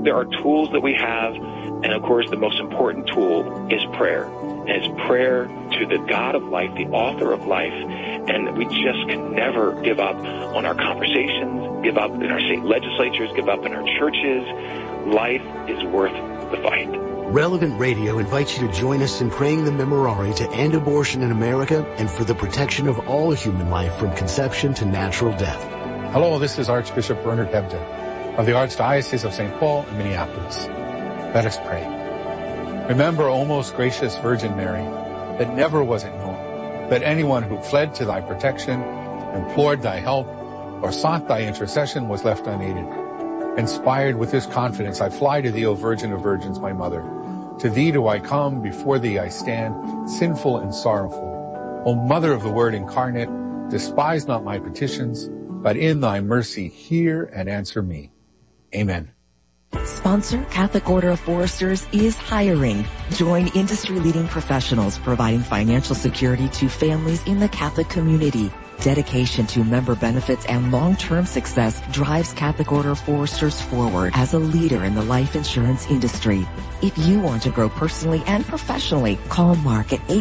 there are tools that we have, and of course the most important tool is prayer. And it's prayer to the God of life, the author of life, and we just can never give up on our conversations, give up in our state legislatures, give up in our churches. Life is worth the fight. Relevant Radio invites you to join us in praying the Memorare to end abortion in America and for the protection of all human life from conception to natural death. Hello, this is Archbishop Bernard Hebda of the Archdiocese of St. Paul in Minneapolis. Let us pray. Remember, O most gracious Virgin Mary, that never was it known that anyone who fled to thy protection, implored thy help, or sought thy intercession was left unaided. Inspired with this confidence, I fly to thee, O Virgin of Virgins, my mother. To thee do I come, before thee I stand, sinful and sorrowful. O Mother of the Word incarnate, despise not my petitions, but in thy mercy hear and answer me. Amen. Sponsor Catholic Order of Foresters is hiring. Join industry-leading professionals providing financial security to families in the Catholic community. Dedication to member benefits and long-term success drives Catholic Order of Foresters forward as a leader in the life insurance industry. If you want to grow personally and professionally, call Mark at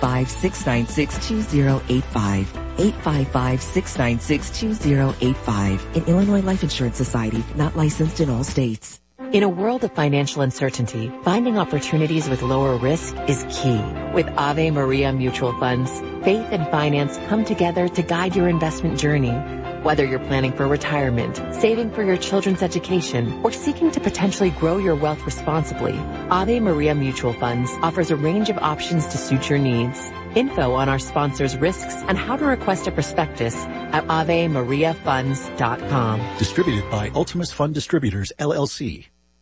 855-696-2085. 855-696-2085. An Illinois Life Insurance Society, not licensed in all states. In a world of financial uncertainty, finding opportunities with lower risk is key. With Ave Maria Mutual Funds, faith and finance come together to guide your investment journey. Whether you're planning for retirement, saving for your children's education, or seeking to potentially grow your wealth responsibly, Ave Maria Mutual Funds offers a range of options to suit your needs. Info on our sponsors' risks and how to request a prospectus at AveMariaFunds.com. Distributed by Ultimus Fund Distributors, LLC.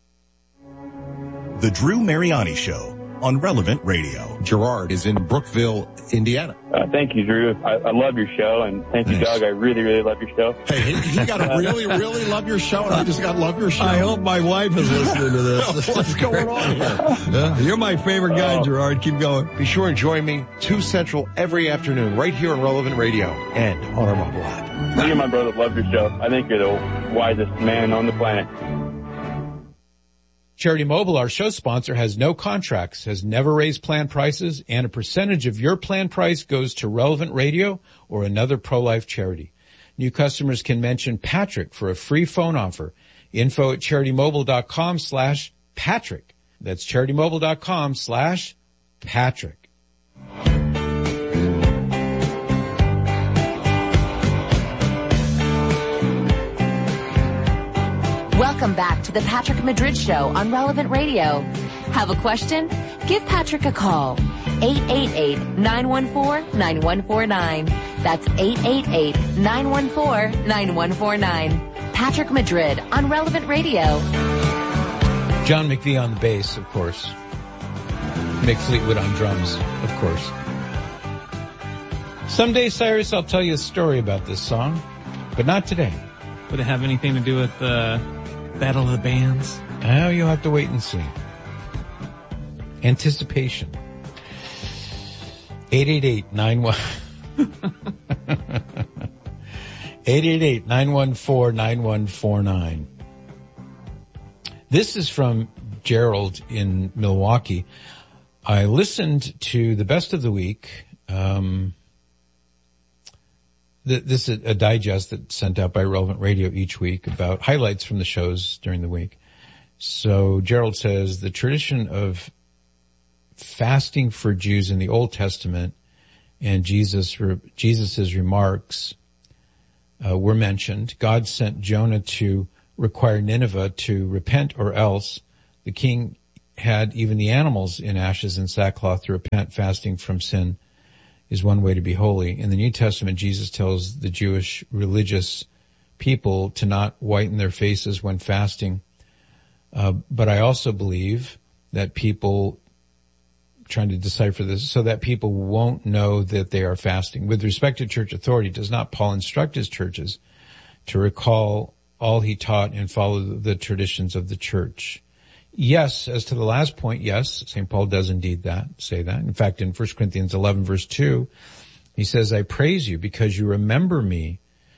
The Drew Mariani Show on Relevant Radio. Gerard is in Brookville, Indiana. Thank you, Drew. I love your show, and thank you, Doug. I really, really love your show. Hey, he got to really, really love your show, and I just got to love your show. I hope my wife is listening to this. What's going on here? You're my favorite guy, Gerard. Keep going. Be sure and join me 2 Central every afternoon right here on Relevant Radio and on our mobile app. Me and my brother love your show. I think you're the wisest man on the planet. Charity Mobile, our show sponsor, has no contracts, has never raised plan prices, and a percentage of your plan price goes to Relevant Radio or another pro-life charity. New customers can mention Patrick for a free phone offer. Info at CharityMobile.com/Patrick. That's CharityMobile.com/Patrick. Welcome back to the Patrick Madrid Show on Relevant Radio. Have a question? Give Patrick a call. 888-914-9149. That's 888-914-9149. Patrick Madrid on Relevant Radio. John McVie on the bass, of course. Mick Fleetwood on drums, of course. Someday, Cyrus, I'll tell you a story about this song, but not today. Would it have anything to do with the Battle of the Bands? Oh, you'll have to wait and see. Anticipation. 888-914-9149. This is from Gerald in Milwaukee. I listened to the Best of the Week. This is a digest that's sent out by Relevant Radio each week about highlights from the shows during the week. So Gerald says the tradition of fasting for Jews in the Old Testament and Jesus's remarks were mentioned. God sent Jonah to require Nineveh to repent, or else the king had even the animals in ashes and sackcloth to repent. Fasting from sin is one way to be holy. In the New Testament, Jesus tells the Jewish religious people to not whiten their faces when fasting. But I also believe that people, trying to decipher this, so that people won't know that they are fasting. With respect to church authority, does not Paul instruct his churches to recall all he taught and follow the traditions of the church? Yes, as to the last point, yes, St. Paul does indeed say that. In fact, in 1 Corinthians 11 verse 2, he says, I praise you because you remember me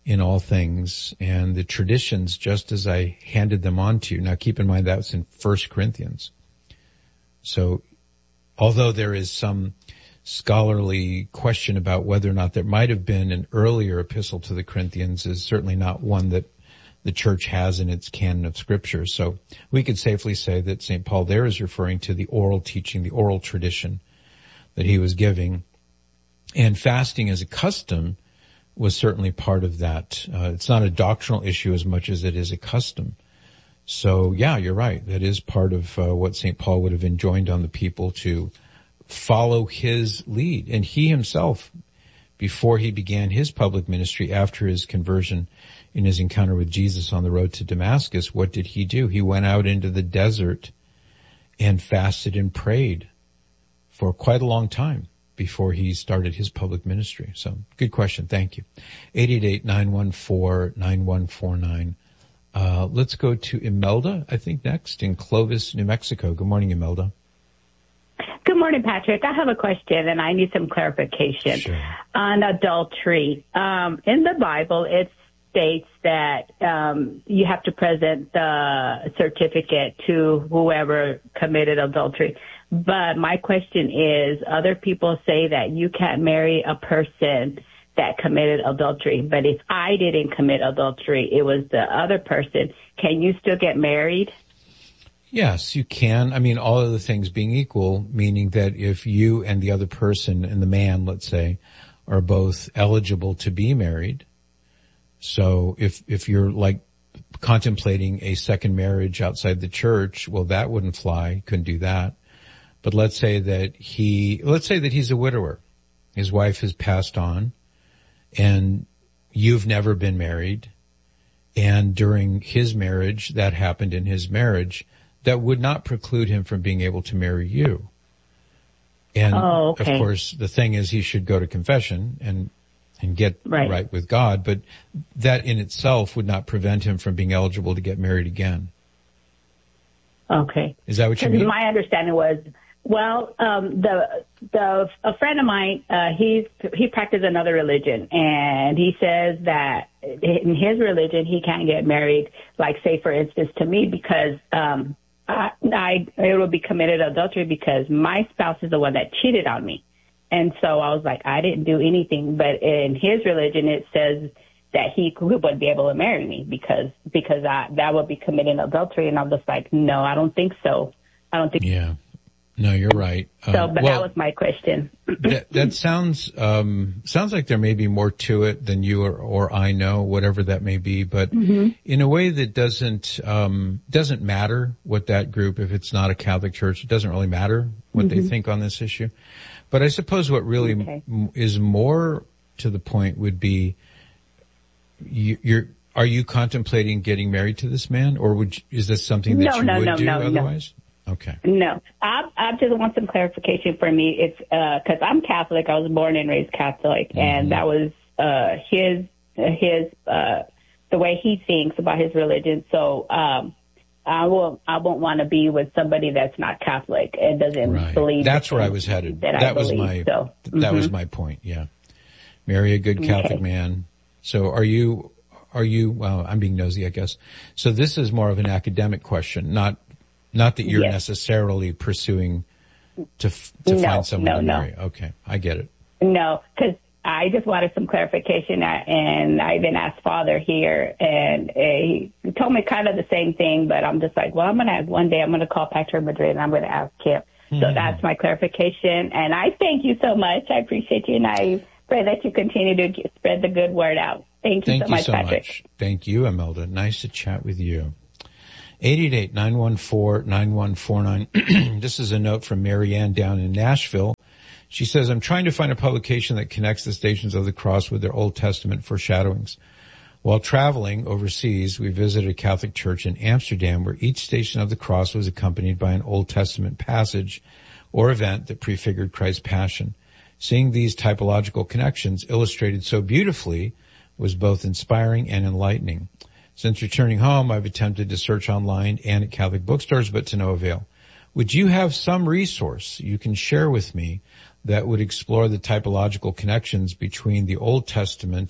in all things, and the traditions just as I handed them on to you. Now keep in mind that's in 1 Corinthians. So although there is some scholarly question about whether or not there might have been an earlier epistle to the Corinthians, is certainly not one that the church has in its canon of scripture. So we could safely say that St. Paul there is referring to the oral teaching, the oral tradition that he was giving. And fasting as a custom was certainly part of that. It's not a doctrinal issue as much as it is a custom. So yeah, you're right. That is part of what St. Paul would have enjoined on the people to follow his lead. And he himself, before he began his public ministry after his conversion in his encounter with Jesus on the road to Damascus, what did he do? He went out into the desert and fasted and prayed for quite a long time before he started his public ministry. So good question. Thank you. 888-914-9149. Let's go to Imelda, I think, next in Clovis, New Mexico. Good morning, Imelda. Good morning, Patrick. I have a question, and I need some clarification on adultery. In the Bible, it states that you have to present the certificate to whoever committed adultery. But my question is, other people say that you can't marry a person that committed adultery. But if I didn't commit adultery, it was the other person. Can you still get married? Yes, you can. I mean, all of the things being equal, meaning that if you and the other person and the man, let's say, are both eligible to be married. So if you're like contemplating a second marriage outside the church, well, that wouldn't fly. Couldn't do that. But let's say that he's a widower. His wife has passed on and you've never been married. And during his marriage, that happened in his marriage, that would not preclude him from being able to marry you. And of course, the thing is he should go to confession and get right with God, but that in itself would not prevent him from being eligible to get married again. Okay. Is that what you mean? My understanding was, well, a friend of mine, he practiced another religion, and he says that in his religion he can't get married, like say for instance to me, because it would be committed adultery because my spouse is the one that cheated on me. And so I was like, I didn't do anything. But in his religion, it says that he wouldn't be able to marry me because that would be committing adultery. And I'm just like, no, I don't think so. I don't think. Yeah. No, you're right. That was my question. that sounds like there may be more to it than you or I know, whatever that may be. But in a way that doesn't matter what that group, if it's not a Catholic church, it doesn't really matter what they think on this issue. But I suppose what really is more to the point would be, are you contemplating getting married to this man, or is this something that you would do otherwise? Okay. No, I just want some clarification for me. It's because I'm Catholic. I was born and raised Catholic, and that was his the way he thinks about his religion. So I won't want to be with somebody that's not Catholic and doesn't believe. That's where I was headed. That was my point. Yeah, marry a good Catholic man. So are you? Well, I'm being nosy, I guess. So this is more of an academic question, not that you're necessarily pursuing to find someone to marry. Okay, I get it. No, because I just wanted some clarification, and I even asked Father here, and he told me kind of the same thing, but I'm just like, well, one day I'm going to call Patrick Madrid, and I'm going to ask him. So that's my clarification, and I thank you so much. I appreciate you, and I pray that you continue to spread the good word out. Thank you so much, Patrick. Thank you, Imelda. Nice to chat with you. 888-914-9149. This is a note from Marianne down in Nashville. She says, I'm trying to find a publication that connects the Stations of the Cross with their Old Testament foreshadowings. While traveling overseas, we visited a Catholic church in Amsterdam where each Station of the Cross was accompanied by an Old Testament passage or event that prefigured Christ's passion. Seeing these typological connections illustrated so beautifully was both inspiring and enlightening. Since returning home, I've attempted to search online and at Catholic bookstores, but to no avail. Would you have some resource you can share with me that would explore the typological connections between the Old Testament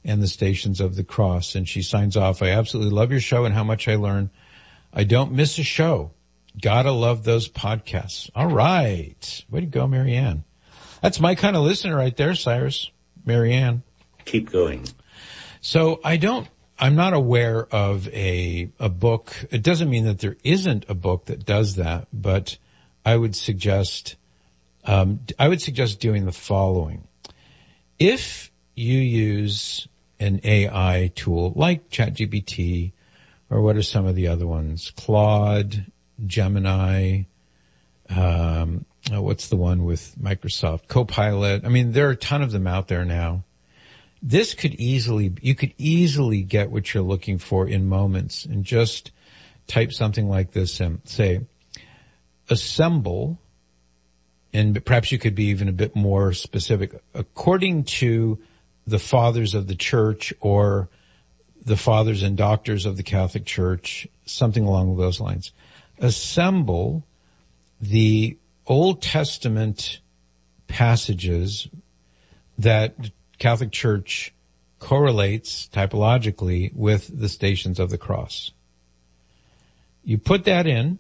and the Stations of the Cross. And she signs off, I absolutely love your show and how much I learn. I don't miss a show. Gotta love those podcasts. All right. Way to go, Marianne. That's my kind of listener right there, Cyrus. Marianne. Keep going. So I'm not aware of a book. It doesn't mean that there isn't a book that does that, but I would suggest doing the following. If you use an AI tool like ChatGPT, or what are some of the other ones? Claude, Gemini, what's the one with Microsoft? Copilot. I mean, there are a ton of them out there now. You could easily get what you're looking for in moments, and just type something like this and say, assemble, and perhaps you could be even a bit more specific, according to the fathers of the church or the fathers and doctors of the Catholic Church, something along those lines. Assemble the Old Testament passages that Catholic Church correlates typologically with the Stations of the Cross. You put that in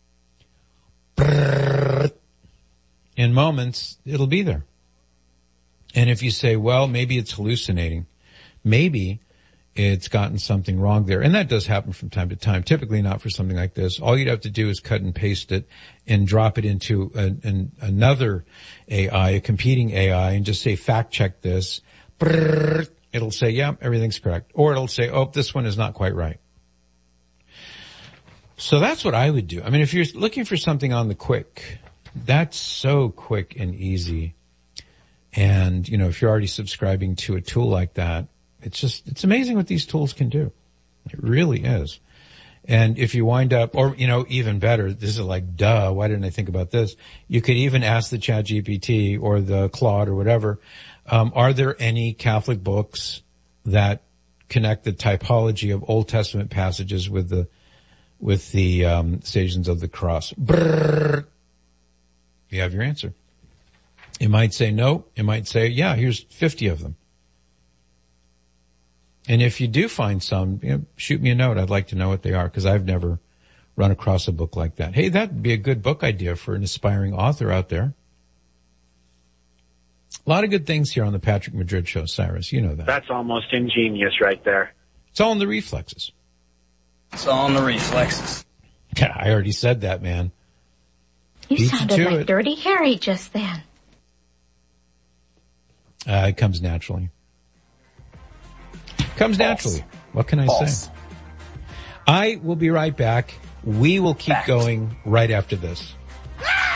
moments, it'll be there. And if you say, well, maybe it's hallucinating, maybe it's gotten something wrong there. And that does happen from time to time, typically not for something like this. All you'd have to do is cut and paste it and drop it into another AI, a competing AI, and just say, fact check this. It'll say, yeah, everything's correct. Or it'll say, oh, this one is not quite right. So that's what I would do. I mean, if you're looking for something on the quick, that's so quick and easy. And, if you're already subscribing to a tool like that, it's amazing what these tools can do. It really is. And if you wind up, or, even better, this is like, duh, why didn't I think about this? You could even ask the ChatGPT or the Claude or whatever, are there any Catholic books that connect the typology of Old Testament passages with the Stations of the Cross? Brrr. You have your answer. It might say no. It might say, yeah, here's 50 of them. And if you do find some, shoot me a note. I'd like to know what they are, because I've never run across a book like that. Hey, that'd be a good book idea for an aspiring author out there. A lot of good things here on the Patrick Madrid Show, Cyrus. You know that. That's almost ingenious right there. It's all in the reflexes. It's all in the reflexes. Yeah, I already said that, man. You sounded like Dirty Harry just then. It comes naturally. Naturally. What can I say? I will be right back. We will keep going right after this.